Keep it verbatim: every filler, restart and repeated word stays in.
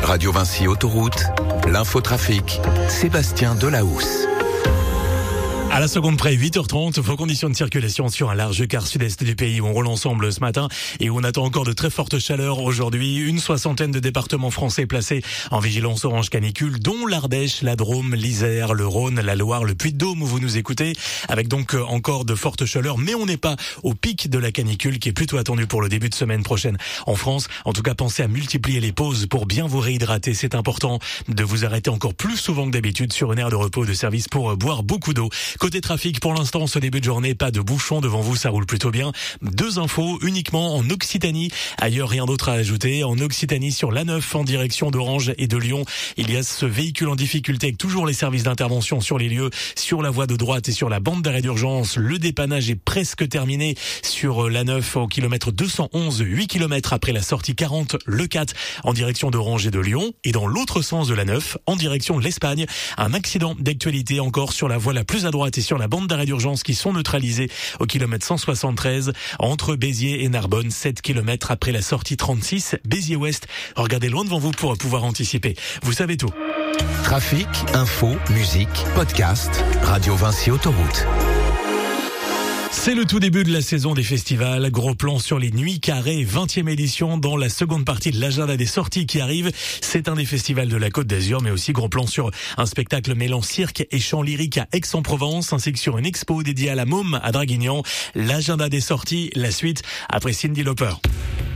Radio Vinci Autoroute, l'infotrafic, Sébastien Delahousse. À la seconde près, huit heures trente, vos conditions de circulation sur un large quart sud-est du pays où on roule ensemble ce matin et où on attend encore de très fortes chaleurs aujourd'hui. Une soixantaine de départements français placés en vigilance orange canicule, dont l'Ardèche, la Drôme, l'Isère, le Rhône, la Loire, le Puy-de-Dôme où vous nous écoutez, avec donc encore de fortes chaleurs. Mais on n'est pas au pic de la canicule qui est plutôt attendu pour le début de semaine prochaine en France. En tout cas, pensez à multiplier les pauses pour bien vous réhydrater. C'est important de vous arrêter encore plus souvent que d'habitude sur une aire de repos de service pour boire beaucoup d'eau. Côté trafic, pour l'instant, ce début de journée, pas de bouchons devant vous, ça roule plutôt bien. Deux infos uniquement en Occitanie. Ailleurs, rien d'autre à ajouter. En Occitanie, sur l'A neuf, en direction d'Orange et de Lyon, il y a ce véhicule en difficulté avec toujours les services d'intervention sur les lieux, sur la voie de droite et sur la bande d'arrêt d'urgence. Le dépannage est presque terminé sur l'A neuf au kilomètre deux cent onze, huit kilomètres après la sortie quarante, le quatre, en direction d'Orange et de Lyon. Et dans l'autre sens de l'A neuf, en direction de l'Espagne, un accident d'actualité encore sur la voie la plus à droite et sur la bande d'arrêt d'urgence qui sont neutralisés au kilomètre cent soixante-treize entre Béziers et Narbonne, sept kilomètres après la sortie trente-six, Béziers Ouest. Regardez loin devant vous pour pouvoir anticiper. Vous savez tout. Trafic, info, musique, podcast, Radio Vinci Autoroute. C'est le tout début de la saison des festivals. Gros plan sur les Nuits Carrées, vingtième édition dans la seconde partie de l'agenda des sorties qui arrive. C'est un des festivals de la Côte d'Azur, mais aussi gros plan sur un spectacle mêlant cirque et chant lyrique à Aix-en-Provence, ainsi que sur une expo dédiée à la môme à Draguignan. L'agenda des sorties, la suite après Cyndi Lauper.